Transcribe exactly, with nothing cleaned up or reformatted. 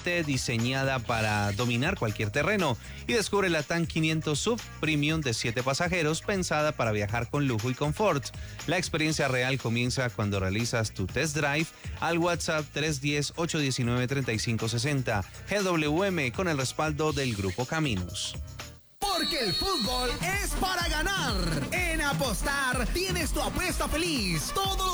T diseñada para dominar cualquier terreno. Y descubre la TAN quinientos Sub Premium de siete pasajeros, pensada para viajar con lujo y confort. La experiencia real comienza cuando realizas tu test drive al WhatsApp tres uno cero, ocho uno nueve, tres cinco seis cero. G W M con el respaldo del Grupo Caminos. Porque el fútbol es para ganar. En Apostar tienes tu apuesta feliz todos